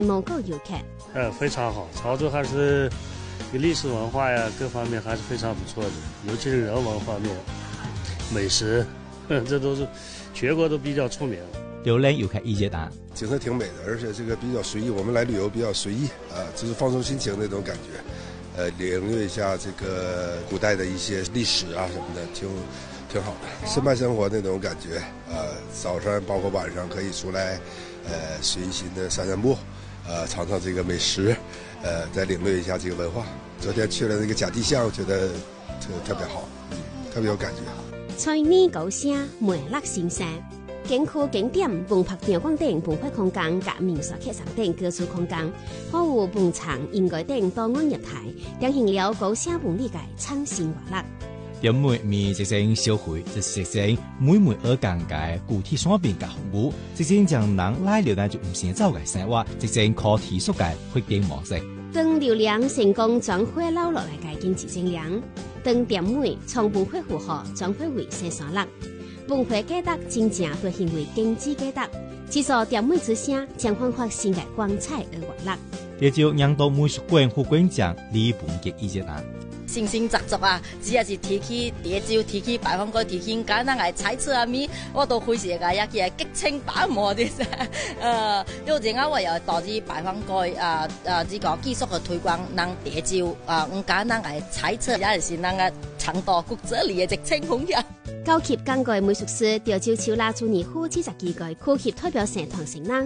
蒙古游客。 非常好，潮州还是历史文化呀各方面还是非常不错的，尤其是人文方面，美食，这都是全国都比较出名。 浏览游客意见答： 景色挺美的，而且这个比较随意。我们来旅游比较随意啊，就是放松心情那种感觉。领略一下这个古代的一些历史啊什么的，挺好的，深派生活那种感觉。早上包括晚上可以出来，随心的散散步，尝尝这个美食，再领略一下这个文化。昨天去了那个甲地巷，我觉得特别好，特别有感觉。 菜米高声，梅乐新山。景区景点文拍场馆等文化空间，甲民宿客上等各处空间，还有饭场、音乐等多元业态，展现了高声文理界创新活力。 点每面即种消费，就实现每而更嘅具體產品嘅服務，即種將人拉了，但就唔先走嘅生活，即種可提速嘅發展模式。 當流量成功轉化流落嚟嘅經濟增量，當點每從文化符號轉化為生產力。文化價值真正會成為經濟價值，製造點每之聲將煥發新嘅光彩而活力。 呢就讓到美術館副館長李本傑意見答： 形形雜雜啊，只係是提起蝶蕉，提起白方果，提起簡單嘅菜色啊咪，我都非常嘅一個激情把握的噻。因為而家我又導致白方果呢個繼續去推廣咱蝶蕉簡單嘅菜色，也係咱嘅長度骨折裡嘅激情風呀。 高級港嘅美術師調招超拉做年夫70幾個，區級代表社團成人。